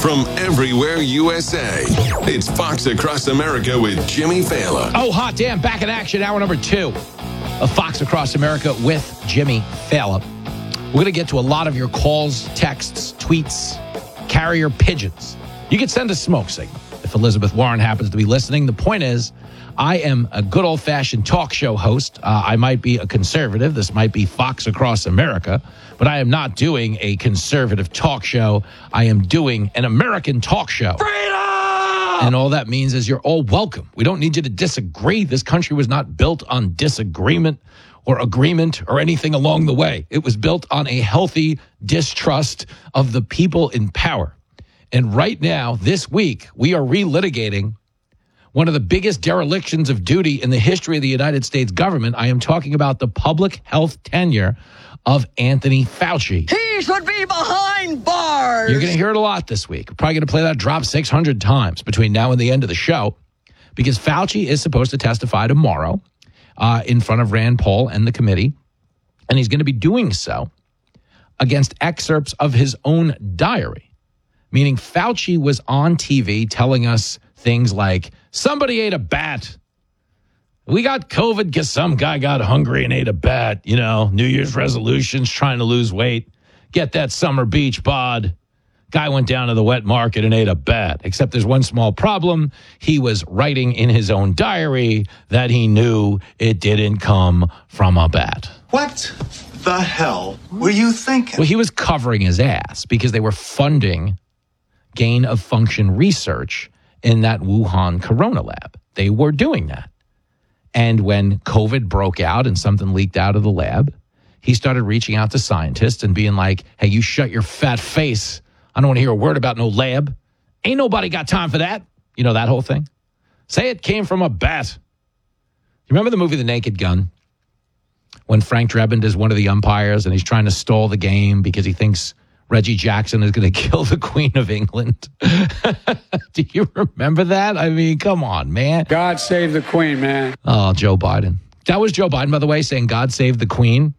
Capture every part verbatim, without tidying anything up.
from everywhere U S A. It's Fox Across America with Jimmy Fallon. Oh, hot damn. Back in action. Hour number two of Fox Across America with Jimmy Fallon. We're going to get to a lot of your calls, texts, tweets, carrier pigeons. You can send a smoke signal if Elizabeth Warren happens to be listening. The point is, I am a good old-fashioned talk show host. Uh, I might be a conservative. This might be Fox Across America, but I am not doing a conservative talk show. I am doing an American talk show. Freedom! And all that means is you're all welcome. We don't need you to disagree. This country was not built on disagreement or agreement or anything along the way. It was built on a healthy distrust of the people in power. And right now, this week, we are relitigating one of the biggest derelictions of duty in the history of the United States government. I am talking about the public health tenure of Anthony Fauci. He should be behind bars. You're going to hear it a lot this week. We're probably going to play that drop six hundred times between now and the end of the show, because Fauci is supposed to testify tomorrow uh, in front of Rand Paul and the committee, and he's going to be doing so against excerpts of his own diary, meaning Fauci was on T V telling us things like, somebody ate a bat. We got COVID because some guy got hungry and ate a bat. You know, New Year's resolutions, trying to lose weight. Get that summer beach bod. Guy went down to the wet market and ate a bat. Except there's one small problem. He was writing in his own diary that he knew it didn't come from a bat. What the hell were you thinking? Well, he was covering his ass because they were funding gain of function research in that Wuhan Corona lab. They were doing that. And when COVID broke out and something leaked out of the lab, he started reaching out to scientists and being like, hey, you shut your fat face. I don't want to hear a word about no lab. Ain't nobody got time for that. You know, that whole thing. Say it came from a bat. You remember the movie The Naked Gun? When Frank Drebin is one of the umpires and he's trying to stall the game because he thinks Reggie Jackson is going to kill the Queen of England. Do you remember that? I mean, come on, man. God save the Queen, man. Oh, Joe Biden. That was Joe Biden, by the way, saying God save the Queen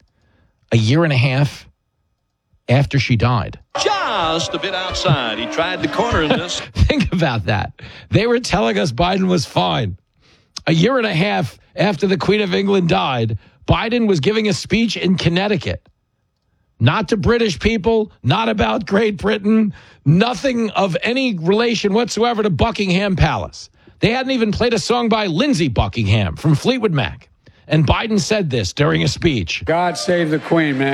a year and a half after she died. Just a bit outside. He tried the corner in this. Think about that. They were telling us Biden was fine. A year and a half after the Queen of England died, Biden was giving a speech in Connecticut. Not to British people, not about Great Britain, nothing of any relation whatsoever to Buckingham Palace. They hadn't even played a song by Lindsey Buckingham from Fleetwood Mac. And Biden said this during a speech. God save the Queen, man.